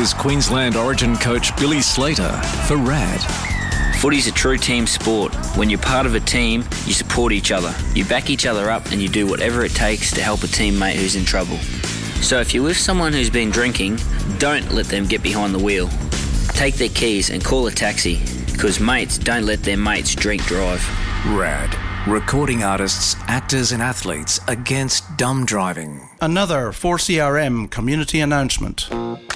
Here's Queensland Origin coach Billy Slater for RAD. Footy's a true team sport. When you're part of a team, you support each other. You back each other up and you do whatever it takes to help a teammate who's in trouble. So if you're with someone who's been drinking, don't let them get behind the wheel. Take their keys and call a taxi, because mates don't let their mates drink drive. RAD. Recording artists, actors and athletes against dumb driving. Another 4CRM community announcement.